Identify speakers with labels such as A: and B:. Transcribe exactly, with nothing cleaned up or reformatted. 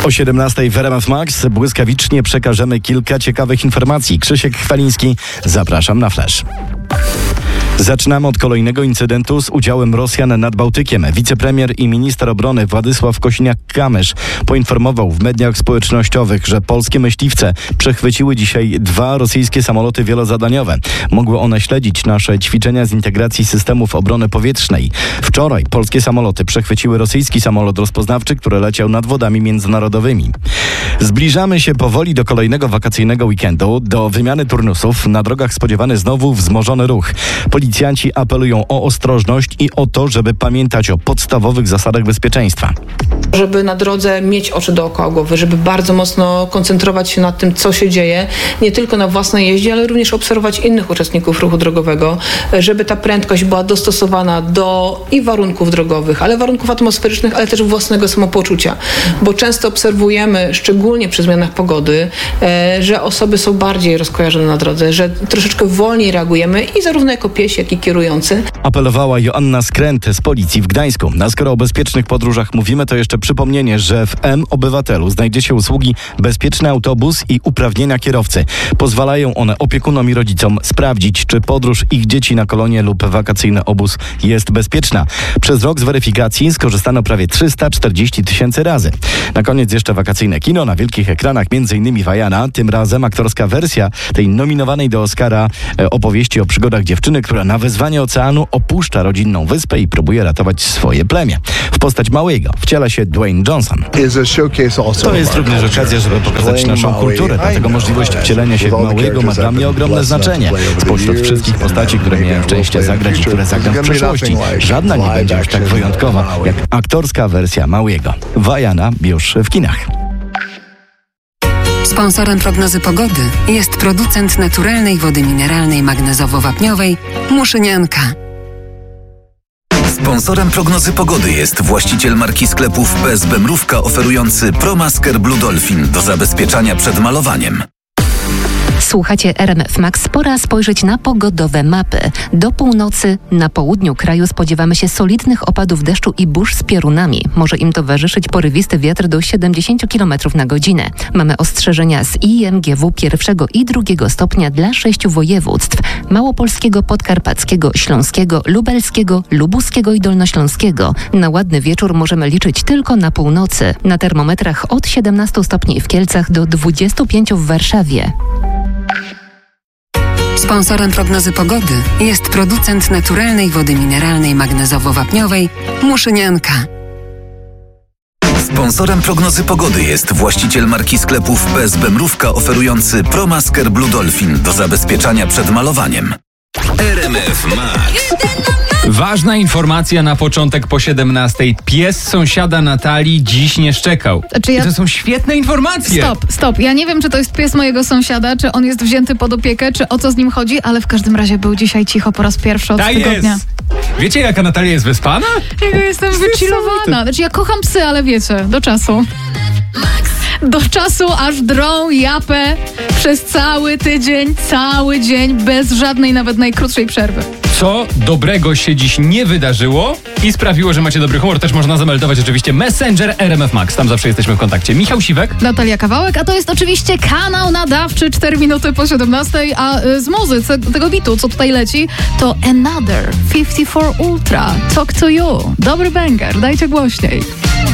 A: O siedemnastej w R M F Max błyskawicznie przekażemy kilka ciekawych informacji. Krzysiek Chwaliński, zapraszam na Flash. Zaczynamy od kolejnego incydentu z udziałem Rosjan nad Bałtykiem. Wicepremier i minister obrony Władysław Kosiniak-Kamysz poinformował w mediach społecznościowych, że polskie myśliwce przechwyciły dzisiaj dwa rosyjskie samoloty wielozadaniowe. Mogły one śledzić nasze ćwiczenia z integracji systemów obrony powietrznej. Wczoraj polskie samoloty przechwyciły rosyjski samolot rozpoznawczy, który leciał nad wodami międzynarodowymi. Zbliżamy się powoli do kolejnego wakacyjnego weekendu. Do wymiany turnusów na drogach spodziewany znowu wzmożony ruch. Policjanci apelują o ostrożność i o to, żeby pamiętać o podstawowych zasadach bezpieczeństwa.
B: Żeby na drodze mieć oczy dookoła głowy, żeby bardzo mocno koncentrować się nad tym, co się dzieje, nie tylko na własnej jeździe, ale również obserwować innych uczestników ruchu drogowego, żeby ta prędkość była dostosowana do i warunków drogowych, ale warunków atmosferycznych, ale też własnego samopoczucia, bo często obserwujemy, szczególnie przy zmianach pogody, że osoby są bardziej rozkojarzone na drodze, że troszeczkę wolniej reagujemy i zarówno jako piesi, jak i kierujący.
A: Apelowała Joanna Skręt z policji w Gdańsku. A skoro o bezpiecznych podróżach mówimy, to jeszcze przypomnienie, że w M-Obywatelu znajdziecie usługi Bezpieczny Autobus i uprawnienia kierowcy. Pozwalają one opiekunom i rodzicom sprawdzić, czy podróż ich dzieci na kolonie lub wakacyjny obóz jest bezpieczna. Przez rok z weryfikacji skorzystano prawie trzysta czterdzieści tysięcy razy. Na koniec jeszcze wakacyjne kino na wielkich ekranach, między innymi Wajana. Tym razem aktorska wersja tej nominowanej do Oscara e, opowieści o przygodach dziewczyny, która na wezwanie oceanu opuszcza rodzinną wyspę i próbuje ratować swoje plemię. W postać Małego wciela się Dwayne Johnson. To jest również okazja, żeby pokazać naszą kulturę, dlatego możliwość wcielenia się w Małego ma dla mnie ogromne znaczenie. Spośród wszystkich postaci, które miałem szczęście zagrać i które zagram w przyszłości, żadna nie będzie już tak wyjątkowa jak aktorska wersja Małego. Wajana już w kinach.
C: Sponsorem prognozy pogody jest producent naturalnej wody mineralnej magnezowo-wapniowej Muszynianka.
D: Sponsorem prognozy pogody jest właściciel marki sklepów P S B Mrówka oferujący ProMasker Blue Dolphin do zabezpieczania przed malowaniem.
E: Słuchacie R M F Max. Pora spojrzeć na pogodowe mapy. Do północy na południu kraju spodziewamy się solidnych opadów deszczu i burz z piorunami. Może im towarzyszyć porywisty wiatr do siedemdziesiąt kilometrów na godzinę. Mamy ostrzeżenia z I M G W pierwszego i drugiego stopnia dla sześciu województw: małopolskiego, podkarpackiego, śląskiego, lubelskiego, lubuskiego i dolnośląskiego. Na ładny wieczór możemy liczyć tylko na północy. Na termometrach od siedemnastu stopni w Kielcach do dwudziestu pięciu w Warszawie.
C: Sponsorem prognozy pogody jest producent naturalnej wody mineralnej magnezowo-wapniowej Muszynianka.
D: Sponsorem prognozy pogody jest właściciel marki sklepów P S B Mrówka oferujący ProMasker Blue Dolphin do zabezpieczania przed malowaniem. R M F Max.
F: Ważna informacja na początek po siedemnastej. Pies sąsiada Natalii dziś nie szczekał.
G: Czy ja...
F: To są świetne informacje.
G: Stop, stop. Ja nie wiem, czy to jest pies mojego sąsiada, czy on jest wzięty pod opiekę, czy o co z nim chodzi, ale w każdym razie był dzisiaj cicho po raz pierwszy od
F: Ta
G: tygodnia.
F: Jest. Wiecie, jaka Natalia jest wyspana?
G: Ja jestem wychillowana. Znaczy, ja kocham psy, ale wiecie, do czasu. Do czasu, aż drą japę przez cały tydzień, cały dzień, bez żadnej, nawet najkrótszej przerwy.
F: Co dobrego się dziś nie wydarzyło i sprawiło, że macie dobry humor, też można zameldować oczywiście Messenger R M F Max. Tam zawsze jesteśmy w kontakcie. Michał Siwek.
G: Natalia Kawałek, a to jest oczywiście kanał nadawczy cztery minuty po siedemnastej, a y, z muzycy tego bitu, co tutaj leci, to Another pięćdziesiąt cztery Ultra. Talk to You. Dobry banger, dajcie głośniej.